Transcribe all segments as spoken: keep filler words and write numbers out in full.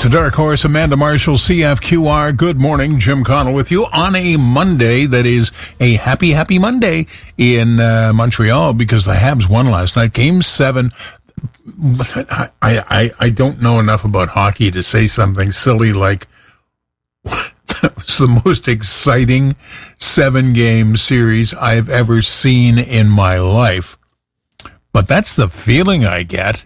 It's the Dark Horse, Amanda Marshall, C F Q R. Good morning, Jim Connell with you on a Monday that is a happy, happy Monday in uh, Montreal because the Habs won last night. Game seven. I, I, I don't know enough about hockey to say something silly like that was the most exciting seven-game series I've ever seen in my life. But that's the feeling I get.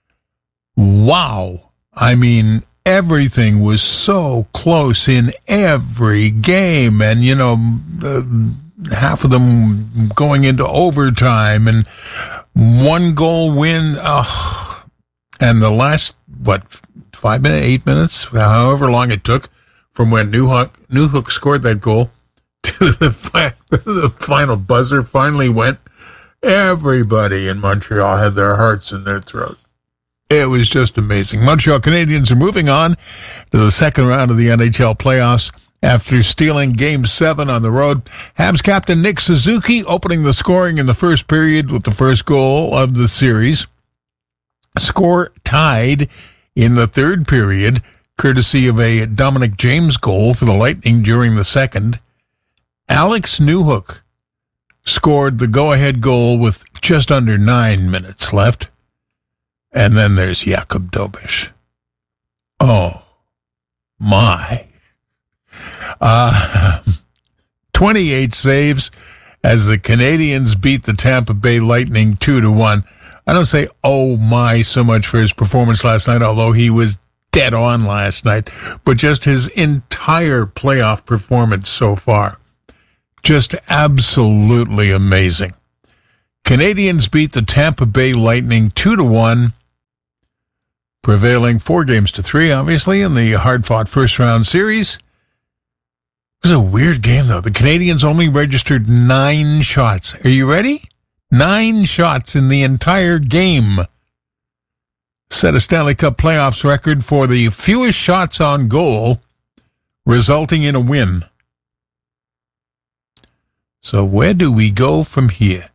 Wow. I mean, everything was so close in every game, and, you know, uh, half of them going into overtime, and one goal win, uh, and the last, what, five minutes, eight minutes, however long it took from when Newhook, Newhook scored that goal to the, fi- the final buzzer finally went. Everybody in Montreal had their hearts in their throat. It was just amazing. Montreal Canadiens are moving on to the second round of the N H L playoffs after stealing Game seven on the road. Habs captain Nick Suzuki opening the scoring in the first period with the first goal of the series. Score tied in the third period, courtesy of a Dominic James goal for the Lightning during the second. Alex Newhook scored the go-ahead goal with just under nine minutes left. And then there's Jakub Dobeš. Oh, my. Uh, twenty-eight saves as the Canadiens beat the Tampa Bay Lightning two to one. I don't say, oh, my, so much for his performance last night, although he was dead on last night, but just his entire playoff performance so far. Just absolutely amazing. Canadiens beat the Tampa Bay Lightning two to one, prevailing four games to three, obviously, in the hard-fought first-round series. It was a weird game, though. The Canadiens only registered nine shots. Are you ready? Nine shots in the entire game. Set a Stanley Cup playoffs record for the fewest shots on goal, resulting in a win. So where do we go from here?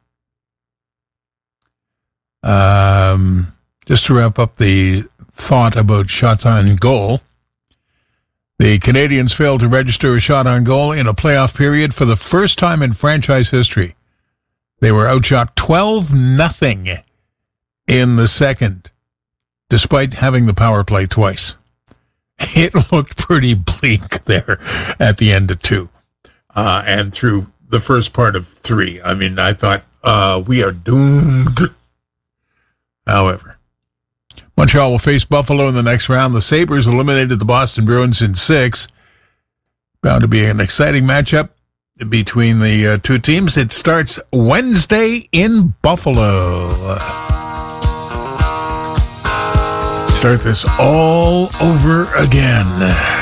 Um, just to wrap up the thought about shots on goal, the Canadiens failed to register a shot on goal in a playoff period for the first time in franchise history. They were outshot twelve nothing in the second, despite having the power play twice. It looked pretty bleak there at the end of two, uh, and through the first part of three. I mean, I thought, uh, we are doomed. However, Montreal will face Buffalo in the next round. The Sabres eliminated the Boston Bruins in six. Bound to be an exciting matchup between the uh, two teams. It starts Wednesday in Buffalo. Start this all over again.